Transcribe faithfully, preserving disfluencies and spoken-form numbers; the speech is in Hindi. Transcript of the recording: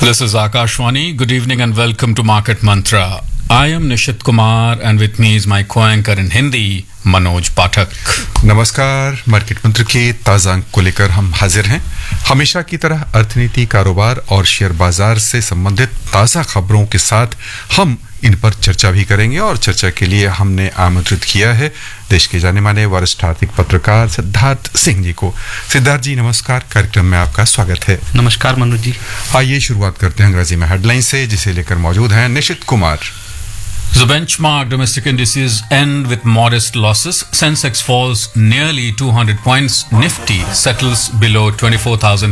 This is Akashwani. Good evening and welcome to Market Mantra. I am Nishit Kumar and with me is my co-anchor in Hindi, Manoj पाठक। नमस्कार। मार्केट मंत्र के ताज़ा अंक को लेकर हम हाजिर हैं। हमेशा की तरह अर्थनीति, कारोबार और शेयर बाजार से संबंधित ताज़ा खबरों के साथ हम इन पर चर्चा भी करेंगे और चर्चा के लिए हमने आमंत्रित किया है देश के जाने माने वरिष्ठ आर्थिक पत्रकार सिद्धार्थ सिंह जी को। सिद्धार्थ जी नमस्कार, कार्यक्रम में आपका स्वागत है। नमस्कार मनोज जी। आइए शुरुआत करते हैं अंग्रेजी में हेडलाइन से, जिसे लेकर मौजूद हैं निशित Kumar. The benchmark domestic indices end with modest losses. Sensex falls nearly two hundred points. Nifty settles below twenty-four thousand